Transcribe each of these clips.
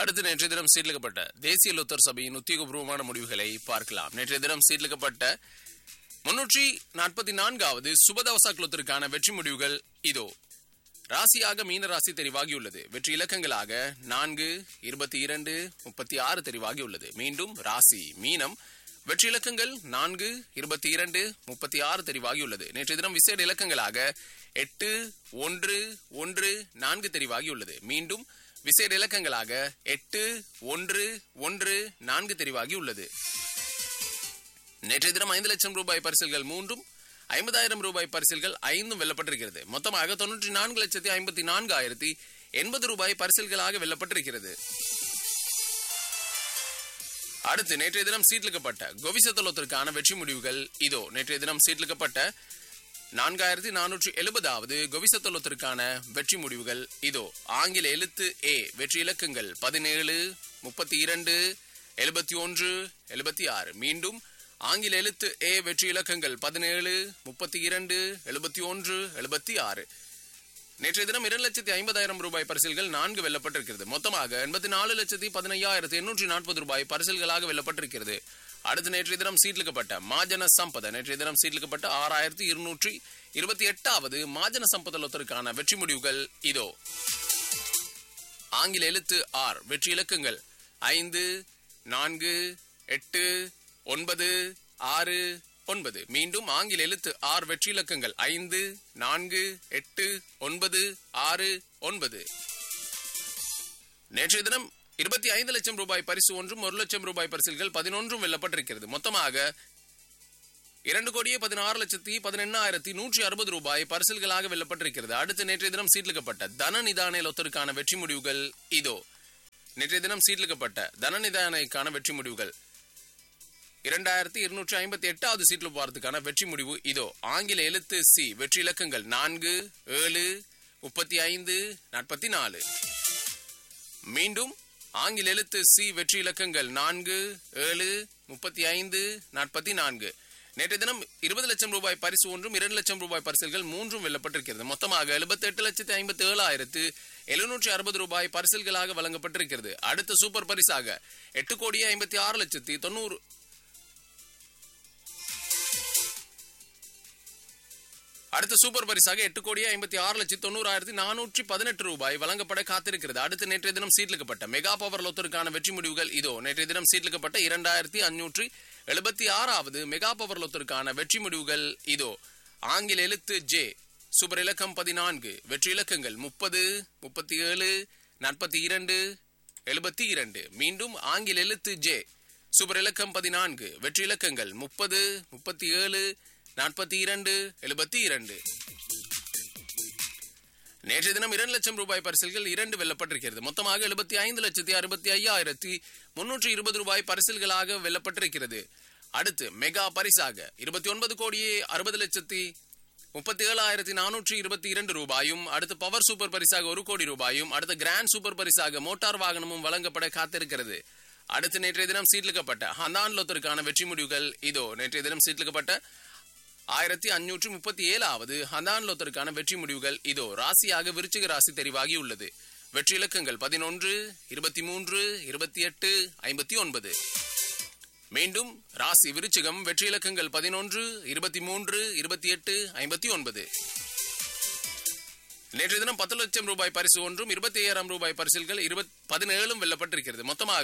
அடுத்து நேற்றைய தினம் சீர்லிக்கப்பட்ட தேசிய லோத்தர் சபையின் உத்தியோகபூர்வமான முடிவுகளை பார்க்கலாம். நேற்றைய தினம் சீர்லிக்கப்பட்ட 344வது சுபதவச லோத்தருக்கான வெற்றி முடிவுகள் இதோ. ராசியாக மீன ராசி தெரிவாகியுள்ளது. வெற்றி இலக்கங்களாக 4, 22, 36 தெரிவாகியுள்ளது. மீண்டும் ராசி மீனம். வெற்றி இலக்கங்கள் 4, 22, 36 தெரிவாகியுள்ளது. நேற்றைய தினம் விசேட இலக்கங்களாக 8, 1, 1, 4 தெரிவாகியுள்ளது. மீண்டும் விசேட இலக்கங்களாக 8, 1, 1, 4 தெரிவாகியுள்ளது. நேற்றைய தினம் 5 லட்சம் ரூபாய் பரிசில்கள் 3, 50,000 ரூபாய் பரிசில்கள் 5 வெல்லப்பட்டிருக்கிறது. மொத்தமாக 94,54,080 ரூபாய் பரிசில்களாக வெல்லப்பட்டிருக்கிறது. அடுத்து நேற்றைய தினம் சீட்லிக்கப்பட்ட கோவிசத்தலோத்திற்கான வெற்றி முடிவுகள் இதோ. நேற்றைய தினம் சீட்லிக்கப்பட்ட 4470வது கோவிசத்தலோத்திற்கான வெற்றி முடிவுகள் இதோ. ஆங்கில எழுத்து ஏ வெற்றி இலக்கங்கள் 17, 32, 71, 76. மீண்டும் ஆங்கில எழுத்து ஏ வெற்றி இலக்கங்கள் 17, 32, 71, 76. நேற்றைய தினம் 2,50,000 ரூபாய் பரிசில்கள் 4 வெல்லப்பட்டிருக்கிறது. மொத்தமாக 84,15,840 ரூபாய் பரிசில்களாக வெல்லப்பட்டிருக்கிறது. அடுத்து நேற்றைய தினம் சீட்லிக்கப்பட்ட மாஜன சம்பத நேற்றைய தினம் சீட்லிக்கப்பட்ட 6,228வது மாஜன சம்பத லோத்தருக்கான வெற்றி முடிவுகள் இதோ. ஆங்கில எழுத்து ஆர் வெற்றி இலக்கங்கள் 5, 4, 8, 9, 6, 9. மீண்டும் ஆங்கில எழுத்து ஆர் வெற்றி இலக்கங்கள் 5, 4, 8, 9, 6, 9. நேற்றைய தினம் 25 லட்சம் ரூபாய் பரிசு 1, 1 லட்சம் ரூபாய் பரிசில்கள் 11 வெல்லப்பட்டிருக்கிறது. மொத்தமாக 2,16,18,160 ரூபாய் பரிசில்களாக வெல்லப்பட்டிருக்கிறது. அடுத்து நேற்றைய தினம் சீட்லிக்கப்பட்ட தனநிதான லோத்தருக்கான வெற்றி முடிவுகள் இதோ. நேற்றைய தினம் சீட்லிக்கப்பட்ட தனநிதானைக்கான வெற்றி முடிவுகள் 2,258வது சீட்ல போறதுக்கான வெற்றி முடிவு இதோ. ஆங்கில எழுத்து சி வெற்றி இலக்கங்கள் 4, 7, 35, 44. மீண்டும் ஆங்கில எழுத்து சி வெற்றி இலக்கங்கள் 4, 7, 35, 44. நேற்றைய தினம் 20 லட்சம் ரூபாய் பரிசு 1, 2 லட்சம் ரூபாய் பரிசில்கள் 3 வெல்லப்பட்டிருக்கிறது. மொத்தமாக 78,57,760 ரூபாய் பரிசில்களாக வழங்கப்பட்டிருக்கிறது. அடுத்த சூப்பர் பரிசாக 8,56,90,000 அடுத்த சூப்பர் பரிசாக 8,56,90,418 ரூபாய் வழங்கப்பட காத்திருக்கிறது. அடுத்து நேற்றைய தினம் சீட்லிக்கப்பட்ட மெகா பவர் லோத்தருக்கான வெற்றி முடிவுகள் இதோ. நேற்றைய தினம் சீட்லிக்கப்பட்ட 2,576வது மெகா பவர் லோத்தருக்கான வெற்றி முடிவுகள் இதோ. ஆங்கில எழுத்து ஜே சூப்பர் இலக்கம் 14 வெற்றி இலக்கங்கள் 30, 37, 42, 72. மீண்டும் ஆங்கில எழுத்து ஜே சூப்பர் இலக்கம் 14 வெற்றி இலக்கங்கள் 30, 37, 42, 72. நேற்றைய தினம் 2 லட்சம் ரூபாய் பரிசில்கள் 2 வெல்லப்பட்டிருக்கிறது. மொத்தமாக 75,65,320 ரூபாய் பரிசில்களாக வெல்லப்பட்டிருக்கிறது. அடுத்து மெகா பரிசாக 29,60,37,422 ரூபாயும், அடுத்து பவர் சூப்பர் பரிசாக 1 கோடி ரூபாயும், அடுத்து கிராண்ட் சூப்பர் பரிசாக மோட்டார் வாகனமும் வழங்கப்பட காத்திருக்கிறது. அடுத்து நேற்றைய தினம் சீட்லிக்கப்பட்ட ஹந்தான் லோத்தருக்கான வெற்றி முடிவுகள் இதோ. நேற்றைய தினம் சீட்லிக்கப்பட்ட 1,537வது ஹந்தான் லோத்தருக்கான வெற்றி முடிவுகள் இதோ. ராசியாக விருச்சிக ராசி தெரிவாகி உள்ளது. வெற்றி இலக்கங்கள் 11, 23, 28, 59. மீண்டும் ராசி விருச்சிகம் வெற்றி இலக்கங்கள் 11, 23, 28, 59. நேற்றைய தினம் 10 லட்சம் ரூபாய் பரிசு 1, 25,000 ரூபாய் பரிசில்கள் 17 வெல்லப்பட்டிருக்கிறது. மொத்தமாக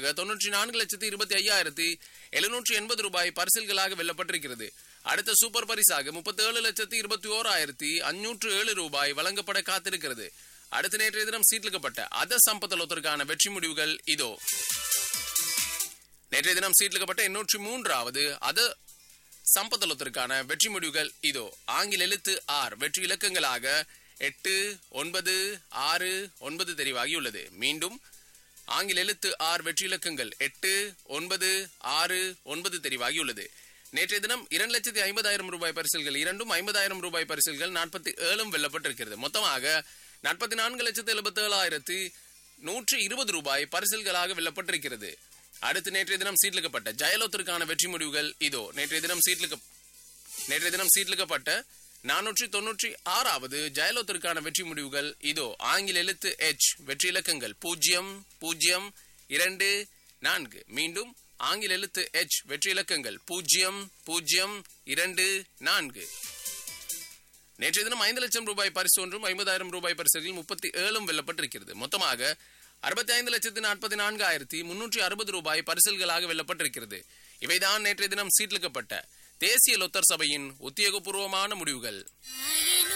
94,25,780 ரூபாய் பரிசில்களாக வெல்லப்பட்டிருக்கிறது. அடுத்த சூப்பர் பரிசாக 37,21,507 ரூபாய் வழங்கப்பட காத்திருக்கிறது. அடுத்த நேற்றைய தினம் சீட்லிக்கப்பட்ட அத சம்பத்தலோத்திற்கான வெற்றி முடிவுகள் இதோ. நேற்றைய தினம் சீட்லிக்கப்பட்ட 803வது அத சம்பத்தலோத்திற்கான வெற்றி முடிவுகள் இதோ. ஆங்கில எழுத்து ஆர் வெற்றி இலக்கங்களாக 8, 9, 6, 9 தெரிவாகியுள்ளது. மீண்டும் ஆங்கில எழுத்து ஆர் வெற்றி இலக்கங்கள் 8, 9, 6, 9 தெரிவாகியுள்ளது. நேற்றைய தினம் 2,50,000 ரூபாய் பரிசில்கள் 2, 50,000 ரூபாய் பரிசில்கள் 47 வெல்லப்பட்டிருக்கிறது. மொத்தமாக 44,77,120 ரூபாய் பரிசில்களாக வெல்லப்பட்டிருக்கிறது. அடுத்து நேற்றைய தினம் சீட்லிக்கப்பட்ட ஜெயலோத்திற்கான வெற்றி முடிவுகள் இதோ. நேற்றைய தினம் சீட்லிக்கப்பட்ட 496வது ஜெயலோத்திற்கான வெற்றி முடிவுகள் இதோ. ஆங்கில எழுத்து எச் வெற்றி இலக்கங்கள் 0, 0, 2 4. மீண்டும் ஆங்கில எழுத்து H வெற்றி இலக்கங்கள் 0 0 2 4. நேற்றைய தினம் 5 லட்சம் ரூபாய் பரிசு ஒன்றும் 50,000 ரூபாய் பரிசுகளில் 37 வெல்லப்பட்டிருக்கிறது. மொத்தமாக 65,44,360 ரூபாய் பரிசல்களாக வெல்லப்பட்டிருக்கிறது. இவைதான் நேற்றைய தினம் சீட்லிக்கப்பட்ட தேசிய லொத்தர் சபையின் உத்தியோகபூர்வமான முடிவுகள்.